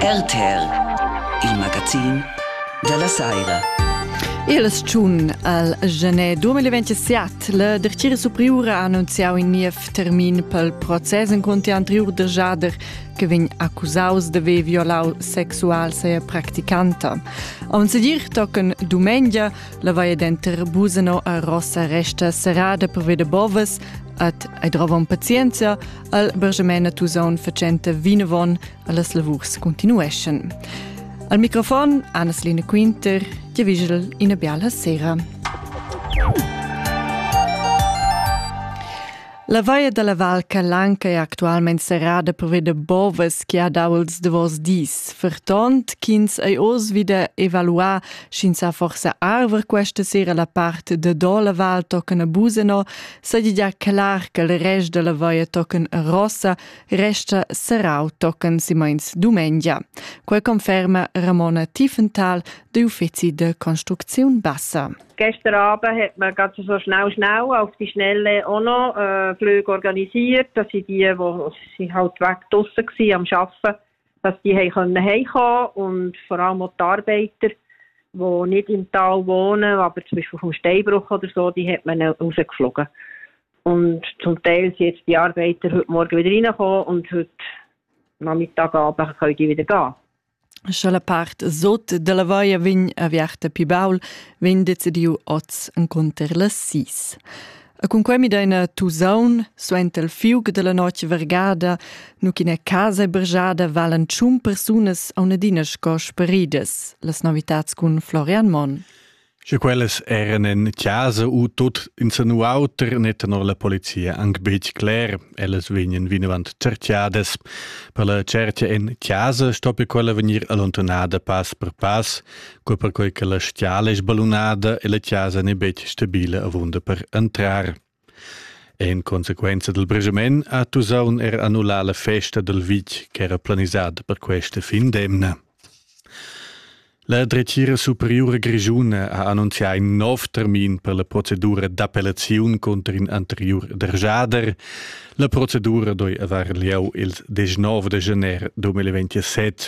RTR, il magazin della Saira. Il stun al gener 2027, la Dertira Superiora ha annunciato in nief termin pel process in conti anterior der Jader che vegn accusaus de haver violau sexual sia practicanta. On se dir tocken dumengia la vaia d'enter Busano a Rossa resta serada per vede boves at ai drovan pazienza al bergemena tuson facenta vinavon allas lavurs continueschen. Al microfon Anna-Selina Quinter, die Vigil in a biala sera. La vaia della Val Calanca è attualmente serrada per vedere boves che ha dauls de vos dis. Vertont, kins ai os vida evaluar scinsa forsa arver questa sera la parte de do la Val tocken a Busano, sa di già clar che il rest della vaia tocken a Rossa, resta serrau tocken simains dumengia. Quel conferma Ramona Tiefenthal, de Uffizi de Konstruktion Bassa. Gestern Abend hat man ganz so schnell auf die Schnelle auch noch Flüge organisiert, dass sie die halt weg draussen waren am Arbeiten, dass die heimkommen und vor allem auch die Arbeiter, die nicht im Tal wohnen, aber zum Beispiel vom Steinbruch oder so, die hat man rausgeflogen. Und zum Teil sind jetzt die Arbeiter heute Morgen wieder reingekommen und heute Nachmittagabend können die wieder gehen. Scha la part sot de la vaia vegn a viarta pi baul, vegn decidiu oz encunter la 6. A con quei mi daina tusaun, suent el fiug de la noce vergada, nuc in a casa bergiada valen ciun persunas a una dina sco sperides. Las novitats con Florian Mon. Se quelles eran en chiasa u tot in sanu auter netano la polizia anc bec cler, elles vegnan vinavant cerciades. Per la cercia en chiasa stoppe quella venir allontanada pas per pas, co per quei che la stiala es ballonada e la chiasa ne bec stabila avunda per entrar. En consequenza del bregement ha Tusaun annullà la festa del Vic che era planisada per questa fin d'emna. La Dertira Superiora Grigiuna ha annunciato un nuovo termine per la procedura d'appellazione contro un anterior der Jader. La procedura doi aver lieu il 19 de janeiro 2027.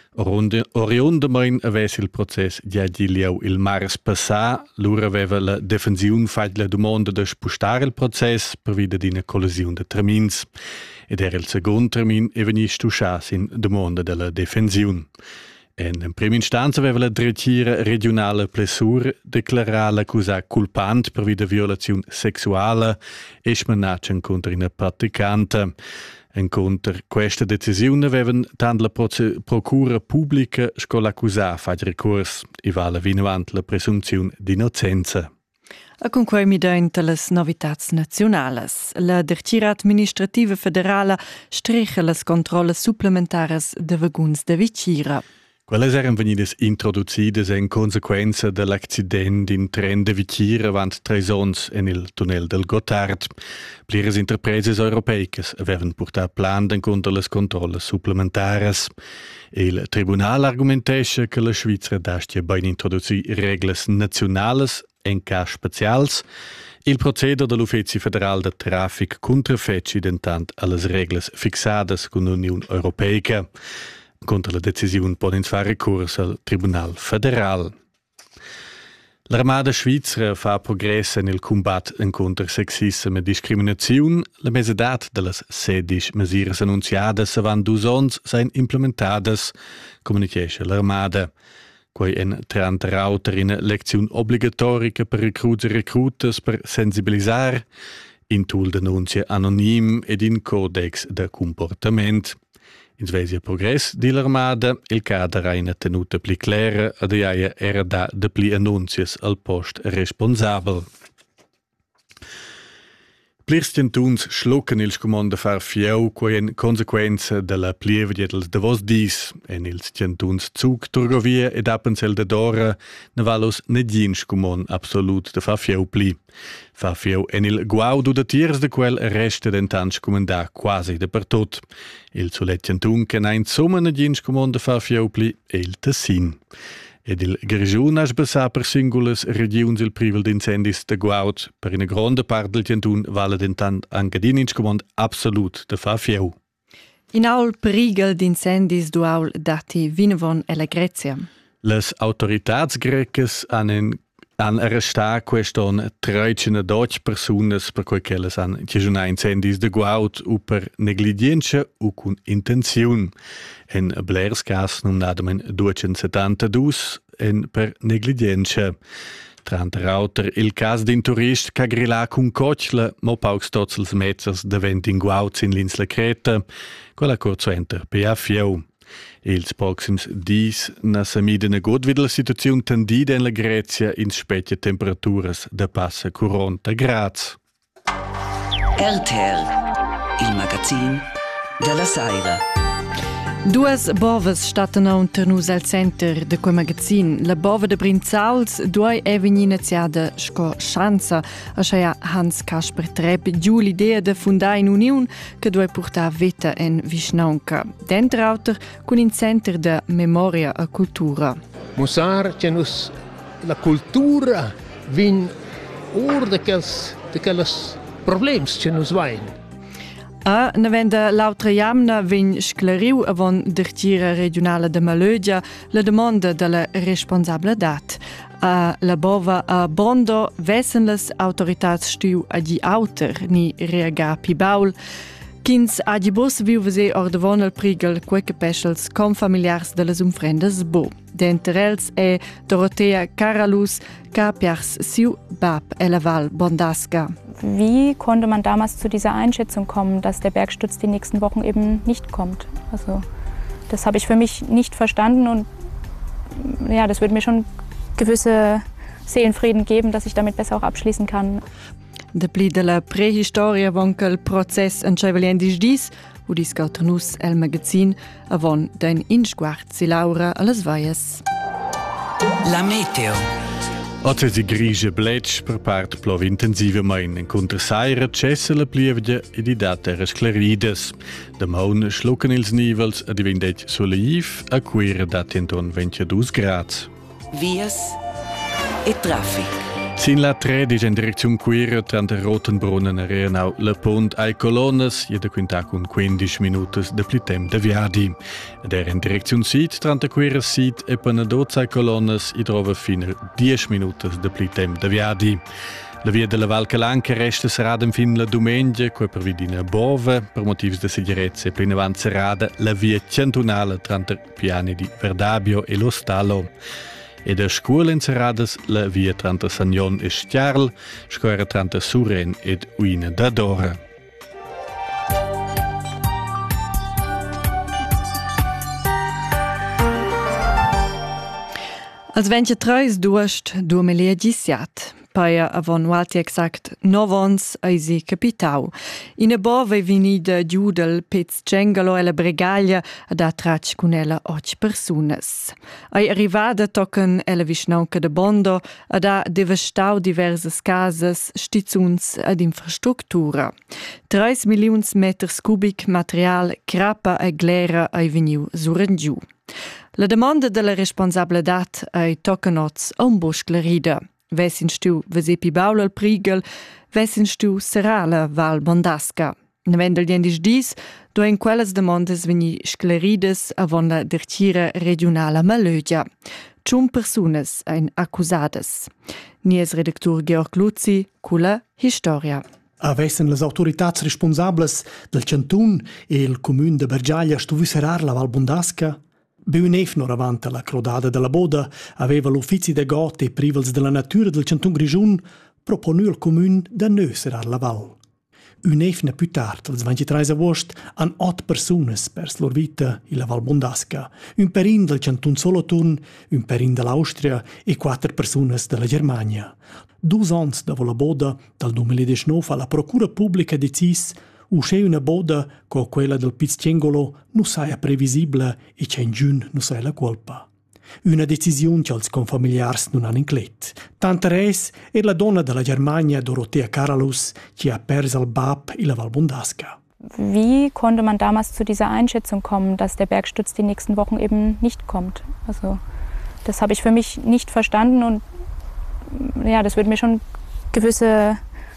Oriundamein avesse il processo già di lieu il mars passà, lura aveva la defensione fatto la domanda di spostare il processo per via di una collisione di termini. Ed era il secondo termine e veniva stusciato in domanda della defensione. In prima istanza aveva la Dertira regionale Plessur declarata l'accusa culpante per via di violazione sessuale e smenaccia contro una praticante. Contro questa decisione avevano tanto la procura pubblica che l'accusa fatto ricorso e vale vinavant la presunzione di innocenza. A con quei mi dainte las novitats nacionales. La Dertira Administrativa Federale strecha las controlles supplementares de vaguns de Vicira. Quelles eran venidas introducidas in consequenza dell'accidente in tren de Vicira avant 3 ons en il tunnel del Gotthard. Plieres interpreses europeicas avevano portato plan contro le controlle supplementares. Il tribunal argumentesce che la Svizzera dastia ben introduci reglas nazionales en cas specials. Il proceder dell'Ufficio Federal de Traffic contrafecci dentant alle reglas fixadas con l'Unione Europeica. Contro la decisione poden fare ricorso al Tribunal Federal. L'Armada Svizzera fa progresso nel combat contro sexismo e discriminazione. La mesedat delle 16 misure annunziate avant 2 ans sono implementate, comunicasse l'Armada. Quei en 30 rauter in lezione obbligatoria per recruits e recrutas per sensibilizzare, in tool denunzia anonim ed in codex de comportamento. In Svesia progress di l'Armada, il cadre ha una tenuta pli clara ed era da de pli annunzias al post responsabel. Plirs tentuns schlucken ils comanda far fieu quei in consequenza della plievia dels de vos dis, en ils tentuns Zug Turgovia ed appensel de Dora, ne valos ne dins comon absolut de far fieu pli. Far fieu en il guaudu de tiers de quel resta d'entans comandà quasi de per tot. Il sulet tentun che na insomma ne dins comon de far fieu pli e il Tessin. Ed il Grigiun ha sbessà per singulas regions il privel d'incendis de guaut, per una grande part del tentun vale dentant anche dinins comand absolut de far fieu. In aul perigel d'incendis duaul dati vinavon e la Grecia. Les autoritats greches han arrestat queston 13 personas per quei che les han chiunà incendis de guaut u per negligenza u cun intenziun. En Blairs cas non nadamen 272 en per negligenza. Tranta rauter il cas d'in turist che grillà cun cocchla, mo paucs tots els mezzers davent in guauts in l'Insla Creta, quella corso enter PA Fieu. Ils proxims dis na samidena god vid la situazione tendida in la Grecia in specie temperaturas da passa 40 grads. RTL, il magazin della Saira. Duas bovas statano unter nus al center de quel magazin. La bova de Brinzauls duai è vegni iniziada sco Schanza, ascia Hans Kasper Trepp giù l'idea de fundare in union che duai portar veta en Vischnaunca. Dentro auter con in center de memoria e cultura. Musar che nus la cultura vin de quels problems che nus vain. Navenda l'altra jamna vegn sclariu avon d'artira regionale de Malögia la demanda della responsabilitat. La bova a Bondo vessen les autoritats stiu agi auter ni reagar pi baul. Kins agi bus viu vese ordavon al prigel queque peschels com familiars de les umfrendas bo. D'enter els è Dorothea Karalus, ca piars siu bab e la Val Bondasca. Wie konnte man damals zu dieser Einschätzung kommen, dass der Bergsturz die nächsten Wochen eben nicht kommt? Also das habe ich für mich nicht verstanden und ja, das wird mir schon gewisse Seelenfrieden geben, dass ich damit besser auch abschließen kann. De pli de la prehistoria von quel process encevalien dis, u discauter nus el magazin avon den insguard si Laura alles vaies. La meteo. Oggi si grigia bletsch per part plov intensivamente. Contra saira cessa la plievgia e di data era sclarides. Da maun schlucken ils nivels a divendetg soleiv a quera dati intorno 22 grads. Vias e traffic. Sin la 13 in direzione Quera tra Rotenbrunnen e Renau la Pont ai Colonnes e da quinta con 15 minuti de plitem de viadi. Ed era in direzione Sud tra Quera Sud e per 12 ai Colonnes e trova fino 10 minuti de plitem de viadi. La via della Val Calanca resta serrada fin la domenica, qua per vidina Bove, per motivi di sicurezza e plena avanti serrada la via centunale tra piani di Verdabio e Lo Stallo. E da scuola inserradas la via tra Sagnon e Stiarl, scuola tra Suren ed Uina da Dora. Als 23 duost 2017. Paia avon uati exact 9 ans eisi capitau. In a bove vinida giù del Pez Cengalo e la Bregaglia ad atrac con ella 8 personas. Ai arrivada tocan ella Vischnaunca de Bondo ad a devastau diversas casas, stizuns ad infrastruktura. 3 milions meters cubic material crapa e glera ai veniu surangiu. La demanda della responsabilitat ai tocanots a un boschlerida. Vessin stu Vesepi Baul al Prigel, vessin stu Serala Val Bondasca. Navendel diendis dis, do in quelles demandas veni sclerides avon la dertira regionala Malögia. Cium personas ein accusadas. Nies redaktur Georg Luzi, cula Historia. Avessen les autoritats responsables del Cantun e il Comune de Bergiaglia stu serar la Val Bondasca. Beunef nor avanta la crodada della Boda aveva l'uffici de got e privels della natura del Cantun Grigiun proponu il Comune da nöserar la Val. Unefna più tard, il 23 agosto, han 8 personas pers lor vita in la Val Bondasca, un perin del Cantun Solothurn, un perin dell'Austria e 4 personas della Germania. 2 ans dopo la Boda, dal 2019, la Procura Pubblica decis uscì una boda co quella del Pizzcengolo non saia previsibile e c'è in giun non saia la colpa. Una decisione che els confamiliars non hanno inclet. Tanta res è la donna della Germania, Dorothea Karalus, che ha perso il Bab in la Val Bondasca. Wie konnte man damals zu dieser Einschätzung kommen, dass der Bergsturz die nächsten Wochen eben nicht kommt? Also das habe ich für mich nicht verstanden und ja, das wird mir schon gewisse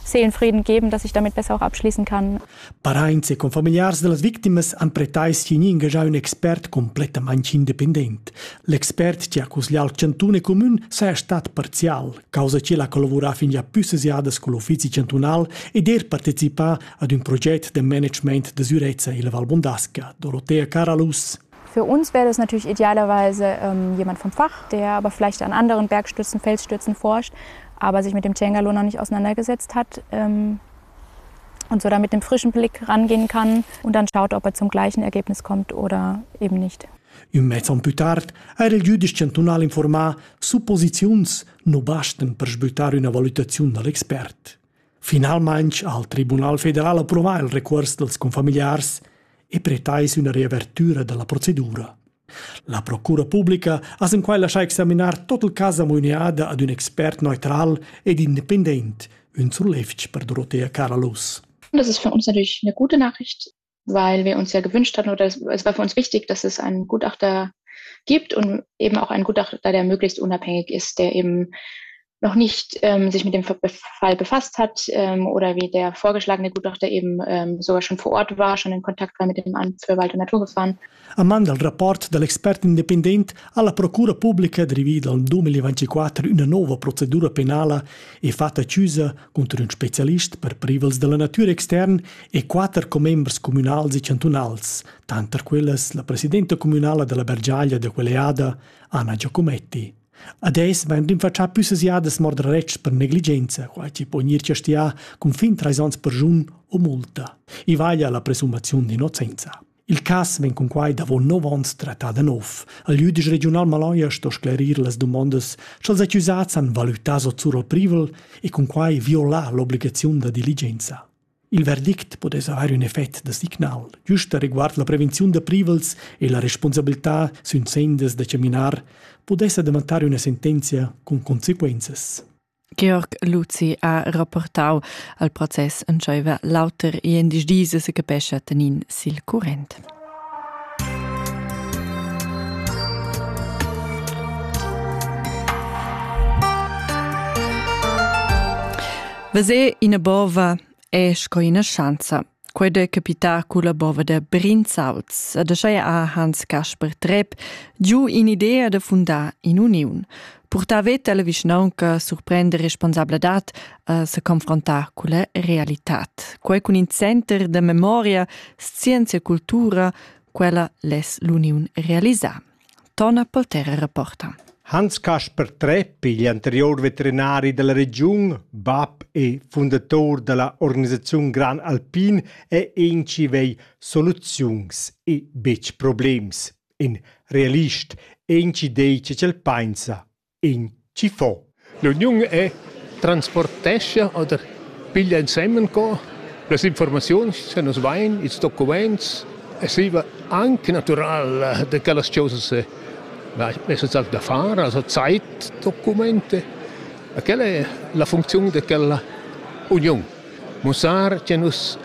Seelenfrieden geben, dass ich damit besser auch abschließen kann. Parents e con familiars de las victimas han pretais chi engagià un expert completamente independent. L'expert che ha cuslià il cantune comune sia stat parzial, causa che la collabora fin già più sesiadas con l'uffici cantunal ed partecipà ad un progetto de management de Surezza e la Val Bundasca. Dorothea Caralus. Für uns wäre das natürlich idealerweise jemand vom Fach, der aber vielleicht an anderen Bergstürzen, Felsstürzen forscht, aber sich mit dem Cengalo noch nicht auseinandergesetzt hat und so da mit einem frischen Blick rangehen kann und dann schaut, ob er zum gleichen Ergebnis kommt oder eben nicht. Un mezzo più tard era il giudice cantonale informato supposizioni non bastano per sbuttare una valutazione dall'espert. Finalmente al Tribunal Federale approvò il ricorso dels confamiliars e pretais una riapertura della procedura. La Procura Pubblica ha in quella lasciato esaminare tutto il caso ammuniato ad un expert neutral ed independent, un Surlevich per Dorothea Caralus. Das ist für uns natürlich eine gute Nachricht, weil wir uns ja gewünscht hatten, oder es war für uns wichtig, dass es einen Gutachter gibt und eben auch einen Gutachter, der möglichst unabhängig ist, der eben noch nicht sich mit dem Fall befasst hat oder wie der vorgeschlagene Gutachter eben sogar schon vor Ort war, schon in Kontakt war mit dem Amt für Wald- und Naturgefahren. Amman dal rapport dell'experto indipendente alla Procura Pubblica derivì dal 2024 una nuova procedura penale e fatta chiusa contro un specialista per pericoli della natura externa e 4 comembers comunals e cantonals, tanto quelles la presidente comunale della Bergiaglia de Quelleada, Anna Giacometti. Adesso vengono facciati più sesiadas morderecce per negligenza, qualche può irci stia con fin 3 anni per giun o multa. E vaglia la presumazione di innocenza. Il caso venne con quai da 9 anni trattato a nuovo. Il giudice regionale Maloia sto sclerire le domande che gli accusati hanno valutato sul privel e con quai viola l'obbligazione di diligenza. Il verdict potesse avere un effetto di signal, giusto riguardo la prevenzione di privels e la responsabilità su incendies da ceminar, potesse diventare una sentenza con conseguenze. Georg Luzi ha rapportato al processo in cui lauter e indisdise si capisce tenin sil current. Vese in a bova esco in schanza. Quede capita con la bova de Brinzauts, ad a Hans Kasper Trepp, giù in idea de funda in union. Portava la vicinanca surprende responsabilitat se confrontar con la realitat. Quei con in center de memoria, scienza e cultura, quella les l'union realizà. Tona Polterra rapporta. Hans Kasper Trepp, gli anterior veterinari della regione, BAP e fondatore della organizzazione Gran Alpin, è inci vei soluzioni e bec problems. In realist, inci dice che il pensa, inci fa. L'Unione è transportesce oder piglia insieme con le informazioni, se non sbagliano, i documenti, e si va anche naturale di quelle cose necessario da fare, also Zeitdokumente. Quella è la funzione di quella unione. Mostrare che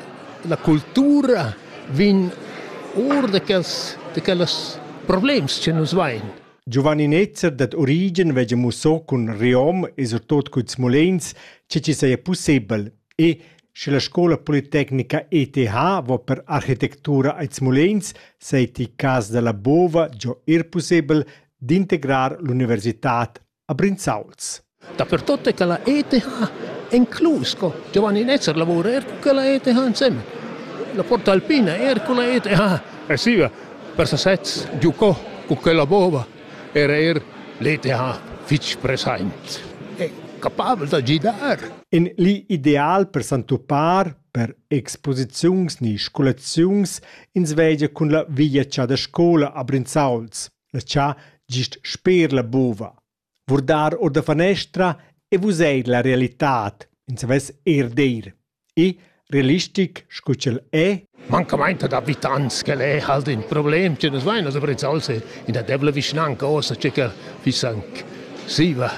la cultura viene ora di quelle problemi che noi abbiamo. Giovanni Netzer, dat origine vege muso con Riom e soprattutto con Smolens, che ci sia possibile. E se la scuola politecnica ETH va per architettura a Smolens, sei il caso della Bova già possibile di integrare l'università a Brinzauls. Dappertutto che la ETH è incluso. Giovanni Netzer lavora con la ETH insieme. La Porta Alpina era con la ETH. E sì, per se giocò con quella Bova era l'ETH fitch presente. È capabile di guidare. In l'ideal per s'antupar per exposizioni ni scolazioni in sveglia con la via da scuola a Brinzauls. La cia gist sper la bova. Vurdar or da finestra e vuseir la realtà in saves erdeir. E realistic scucel è Mancamento d'abitanti che è halt un problema che non va, also Brinzauls in der Devla vicinanca ossa che fisanc. Sì, va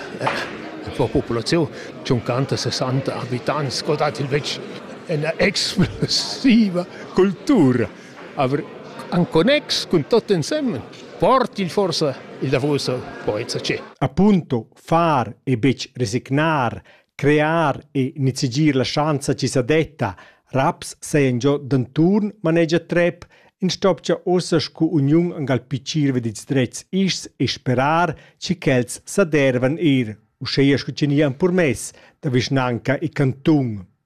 un po' popolazione, 50-60 abitanti, scordate il vecchio. È una esplosiva cultura, ma anconex con tutto insieme. Porti forse il lavoro poi c'è. Appunto far e bec resignar crear e inizigir la chance ci sa detta, raps seien già d'enturn manegia trep, in stopcia ossa scu uniun angal piccir vedits drets is e sperar ci ch'els s'adervan usceia scu ci nian pur mes, da Vischnanca e Cantun.